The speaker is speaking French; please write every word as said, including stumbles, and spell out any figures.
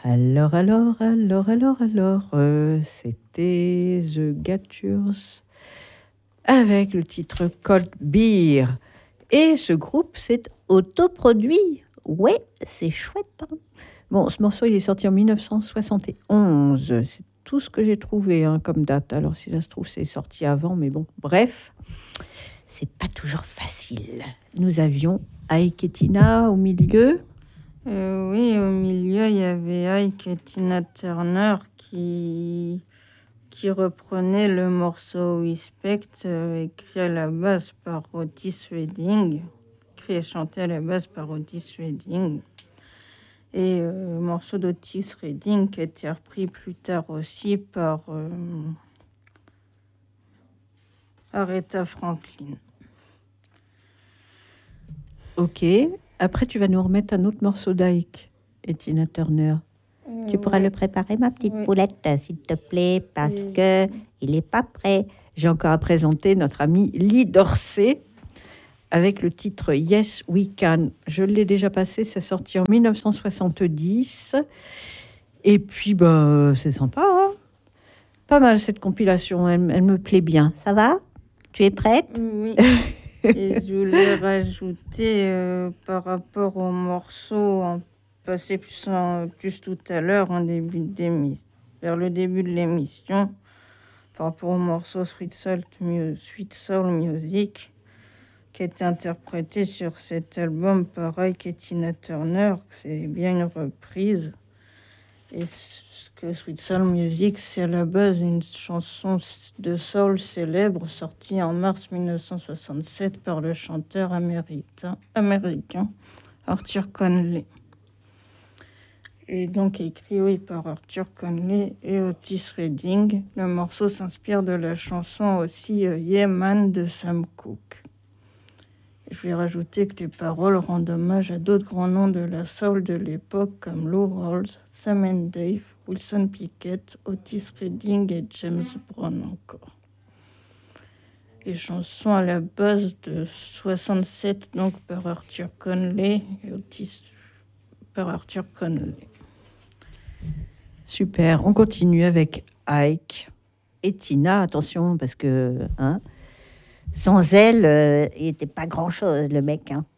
Alors, alors, alors, alors, alors, euh, c'était The Gatures avec le titre Cold Beer. Et ce groupe s'est autoproduit. Ouais, c'est chouette. Hein. Bon, ce morceau, il est sorti en dix-neuf cent soixante et onze. C'est tout ce que j'ai trouvé hein, comme date. Alors, si ça se trouve, c'est sorti avant, mais bon, bref, c'est pas toujours facile. Nous avions Ike et Tina au milieu. Euh, oui, au milieu, il y avait Ike et Tina Turner qui, qui reprenaient le morceau Respect, euh, écrit à la base par Otis Redding, écrit et chanté à la base par Otis Redding. Et euh, le morceau d'Otis Redding qui a été repris plus tard aussi par euh, Aretha Franklin. Ok. Après, tu vas nous remettre un autre morceau d'Ike et Tina Turner. Euh, Tu pourras oui. le préparer, ma petite Oui. poulette, s'il te plaît, parce Oui. que il n'est pas prêt. J'ai encore à présenter notre ami Lee Dorsey avec le titre Yes We Can. Je l'ai déjà passé, c'est sorti en dix-neuf cent soixante-dix. Et puis, bah, c'est sympa. Hein, pas mal cette compilation, elle, elle me plaît bien. Ça va? Tu es prête? Oui. Et je voulais rajouter euh, par rapport au morceau en passé plus, en, plus tout à l'heure, en début d'émission, vers le début de l'émission, par rapport au morceau Sweet Soul, Sweet Soul Music, qui a été interprété sur cet album par Ike et Tina Turner. C'est bien une reprise. Et ce que Sweet Soul Music, c'est à la base une chanson de soul célèbre sortie en mars dix-neuf cent soixante-sept par le chanteur américain, américain Arthur Conley. Et donc écrit oui, par Arthur Conley et Otis Redding. Le morceau s'inspire de la chanson aussi euh, Yeah Man de Sam Cooke. Je vais rajouter que les paroles rendent hommage à d'autres grands noms de la soul de l'époque comme Lou Rawls, Sam and Dave, Wilson Pickett, Otis Redding et James Brown encore. Les chansons à la base de soixante-sept donc par Arthur Conley et Otis par Arthur Conley. Super, on continue avec Ike et Tina. Attention, parce que... Hein, sans elle, euh, il n'était pas grand-chose, le mec. Hein.